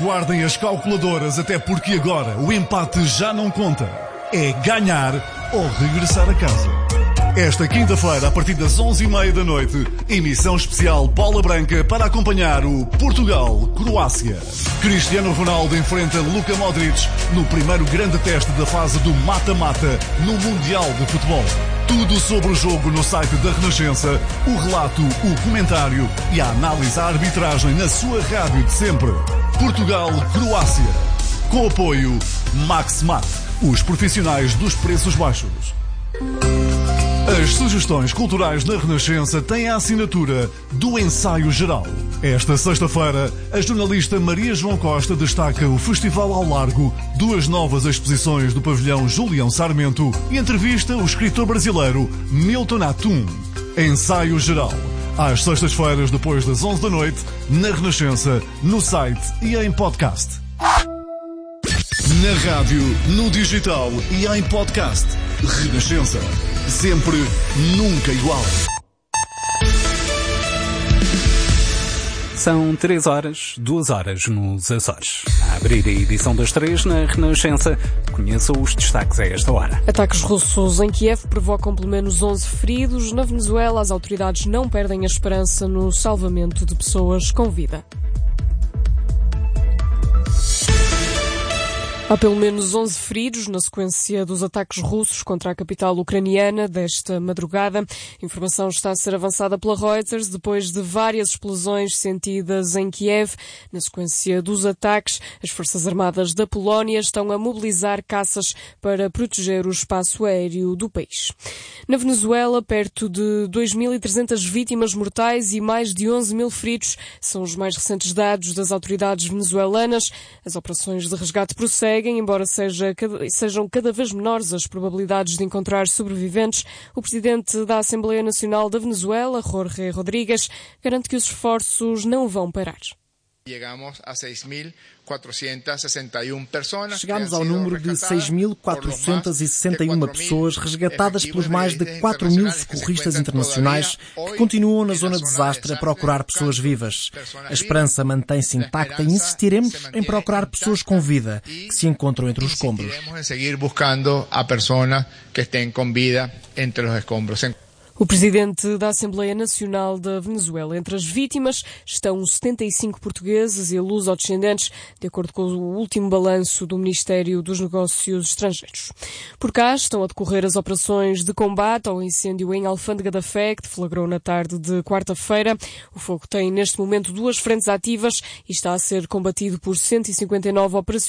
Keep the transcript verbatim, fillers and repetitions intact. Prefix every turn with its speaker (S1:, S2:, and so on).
S1: Guardem as calculadoras, até porque agora o empate já não conta. É ganhar ou regressar a casa. Esta quinta-feira, a partir das onze e meia da noite, emissão especial Bola Branca para acompanhar o Portugal-Croácia. Cristiano Ronaldo enfrenta Luka Modric no primeiro grande teste da fase do mata-mata no Mundial de Futebol. Tudo sobre o jogo no site da Renascença, o relato, o comentário e a análise à arbitragem na sua rádio de sempre. Portugal-Croácia. Com apoio Max-Mat, os profissionais dos preços baixos. As sugestões culturais na Renascença têm a assinatura do Ensaio Geral. Esta sexta-feira, a jornalista Maria João Costa destaca o Festival ao Largo, duas novas exposições do pavilhão Julião Sarmento e entrevista o escritor brasileiro Milton Atum. Ensaio Geral. Às sextas-feiras, depois das onze da noite, na Renascença, no site e em podcast. Na rádio, no digital e em podcast. Renascença. Sempre, nunca igual.
S2: São três horas, duas horas nos Açores. A abrir a edição das três na Renascença, conheça os destaques a esta hora.
S3: Ataques russos em Kiev provocam pelo menos onze feridos. Na Venezuela, as autoridades não perdem a esperança no salvamento de pessoas com vida. Há pelo menos onze feridos na sequência dos ataques russos contra a capital ucraniana desta madrugada. A informação está a ser avançada pela Reuters depois de várias explosões sentidas em Kiev. Na sequência dos ataques, as Forças Armadas da Polónia estão a mobilizar caças para proteger o espaço aéreo do país. Na Venezuela, perto de dois mil e trezentas vítimas mortais e mais de onze mil feridos são os mais recentes dados das autoridades venezuelanas. As operações de resgate prosseguem. Embora seja, sejam cada vez menores as probabilidades de encontrar sobreviventes, o presidente da Assembleia Nacional da Venezuela, Jorge Rodríguez, garante que os esforços não vão parar.
S4: Chegámos ao número de seis mil quatrocentas e sessenta e uma pessoas resgatadas pelos mais de quatro mil socorristas internacionais que continuam na zona de desastre a procurar pessoas vivas. A esperança mantém-se intacta e insistiremos em procurar pessoas com vida que se encontram entre os escombros.
S3: O presidente da Assembleia Nacional da Venezuela. Entre as vítimas estão setenta e cinco portugueses e luso-descendentes, de acordo com o último balanço do Ministério dos Negócios Estrangeiros. Por cá estão a decorrer as operações de combate ao incêndio em Alfândega da Fé, que deflagrou na tarde de quarta-feira. O fogo tem neste momento duas frentes ativas e está a ser combatido por cento e cinquenta e nove operacionais